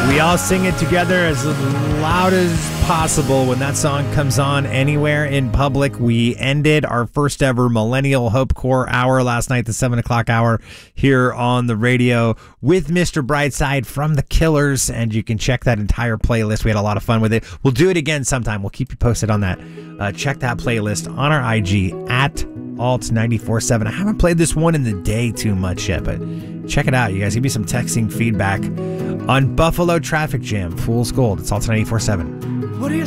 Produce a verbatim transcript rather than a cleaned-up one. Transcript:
We all sing it together as loud as possible when that song comes on anywhere in public. We ended our first ever Millennial Hope Corps hour last night, the seven o'clock hour here on the radio with Mister Brightside from The Killers, and you can check that entire playlist. We had a lot of fun with it. We'll do it again sometime. We'll keep you posted on that. Uh, check that playlist on our I G at alt nine four seven. I haven't played this one in the day too much yet, but check it out, you guys. Give me some texting feedback on Buffalo Traffic Jam, Fool's Gold. It's alt nine four seven. What do you